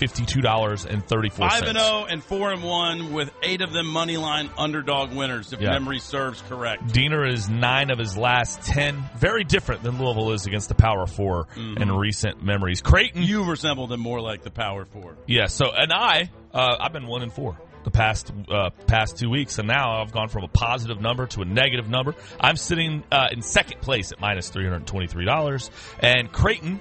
$52.34. 5-0 and 4-1 with 8 of them money line underdog winners, if memory serves correct. Diener is 9 of his last 10. Very different than Louisville is against the Power 4 in recent memories. Creighton. You resemble them more like the Power 4. Yeah, so, and I've been 1-4 the past 2 weeks, and now I've gone from a positive number to a negative number. I'm sitting in second place at minus $323. And Creighton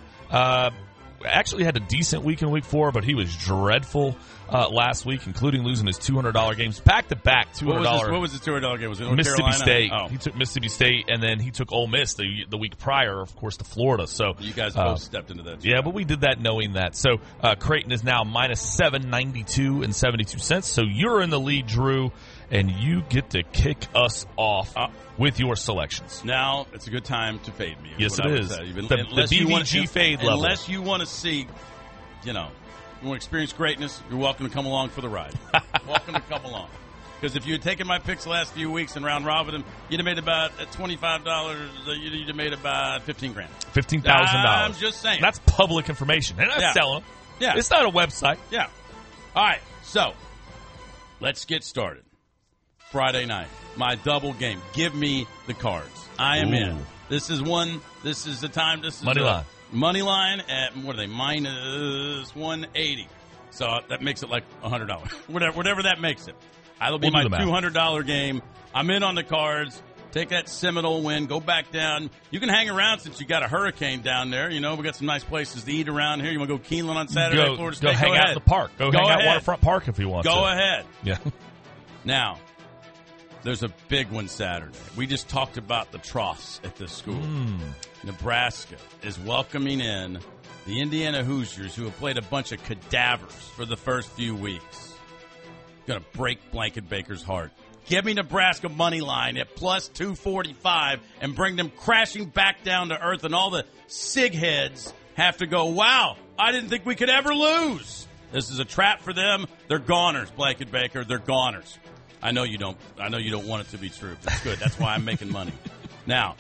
actually had a decent week in week 4, but he was dreadful last week, including losing his $200 games back-to-back $200. What was his $200 game? Was it Mississippi Carolina? State. Oh. He took Mississippi State, and then he took Ole Miss the week prior, of course, to Florida. So you guys both stepped into that. Yeah, but we did that knowing that. So Creighton is now minus $7.92 and 72 cents. So you're in the lead, Drew, and you get to kick us off with your selections. Now it's a good time to fade me. Yes, it is. The BVG fade level. Unless you want to see, you want to experience greatness, you're welcome to come along for the ride. Welcome to come along. Because if you had taken my picks the last few weeks and round robin, you'd have made about $25. You'd have made about $15,000. $15,000. I'm just saying. That's public information. And I'm telling them. Yeah. It's not a website. Yeah. All right. So let's get started. Friday night, my double game. Give me the cards. I am in. This is the time. This is money line. Money line at, what are they, minus 180. So that makes it like $100. Whatever that makes it. That'll be my $200 game. I'm in on the cards. Take that Seminole win. Go back down. You can hang around since you got a hurricane down there. We got some nice places to eat around here. You want to go Keeneland on Saturday? Florida State? Go hang out in the park. Go hang out Waterfront Park if you want to. Go ahead. Yeah. Now, there's a big one Saturday. We just talked about the troughs at this school. Nebraska is welcoming in the Indiana Hoosiers, who have played a bunch of cadavers for the first few weeks. Going to break Blanket Baker's heart. Give me Nebraska money line at plus 245 and bring them crashing back down to earth, and all the SIG heads have to go, wow, I didn't think we could ever lose. This is a trap for them. They're goners, Blanket Baker. They're goners. I know you don't want it to be true. That's good. That's why I'm making money. Now,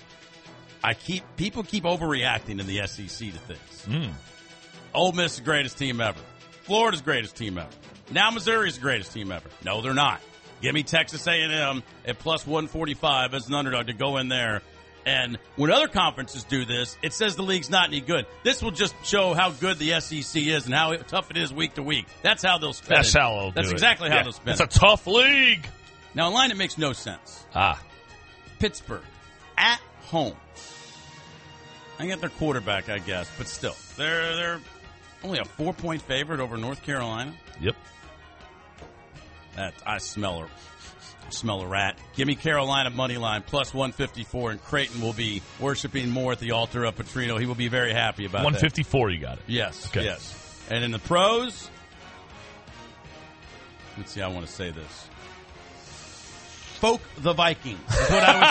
people keep overreacting in the SEC to things. Ole Miss is the greatest team ever. Florida's the greatest team ever. Now Missouri's the greatest team ever. No, they're not. Give me Texas A&M at plus 145 as an underdog to go in there. And when other conferences do this, it says the league's not any good. This will just show how good the SEC is and how tough it is week to week. That's how they'll spend it. That's how they'll do it. That's exactly how they'll spend it. It's a tough league. Now, a line that makes no sense. Pittsburgh at home. I got their quarterback, I guess, but still. They're only a 4-point favorite over North Carolina. Yep. I smell a rat. Give me Carolina money line plus 154, and Creighton will be worshiping more at the altar of Petrino. He will be very happy about 154, that. You got it. Yes. Okay. Yes. And in the pros, let's see, I want to say this. Folk the Vikings is what I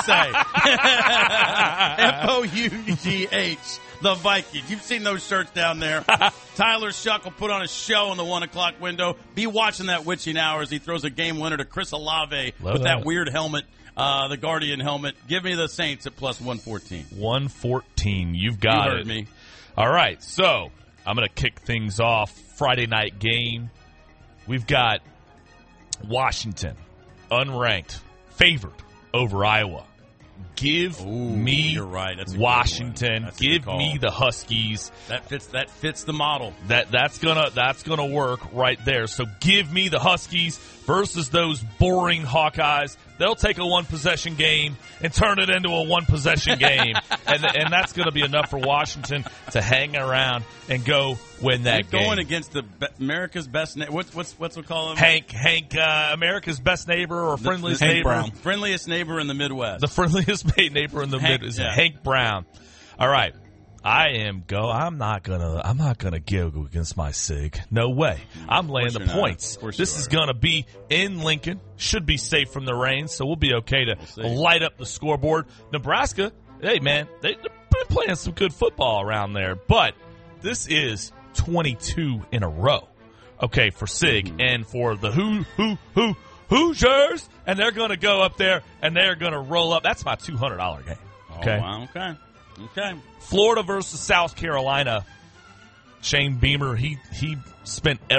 would say. F-O-U-G-H, the Vikings. You've seen those shirts down there. Tyler Shuck will put on a show in the 1 o'clock window. Be watching that witching hour as he throws a game winner to Chris Olave with that weird helmet, the Guardian helmet. Give me the Saints at plus 114. 114. You've got it. You heard me. All right, so I'm going to kick things off. Friday night game. We've got Washington, unranked, favored over Iowa. Give me you're right. That's a Washington. Give me the Huskies. That fits the model. That's gonna work right there. So give me the Huskies versus those boring Hawkeyes. They'll take a one-possession game and turn it into a one-possession game, and that's going to be enough for Washington to hang around and go win that game. Going against America's best neighbor. What's we call him? Hank, America's best neighbor or friendliest neighbor. Brown. Friendliest neighbor in the Midwest. The friendliest neighbor in the Midwest. Hank Brown. All right. I'm not gonna go against my SIG. No way. I'm laying the points. This is gonna be in Lincoln. Should be safe from the rain, so we'll be okay to light up the scoreboard. Nebraska, hey man, they're playing some good football around there, but this is 22 in a row. Okay, for SIG and for the Hoosiers, and they're gonna go up there and they're gonna roll up. That's my $200 game. Okay. Oh, wow. Okay. Florida versus South Carolina. Shane Beamer, he spent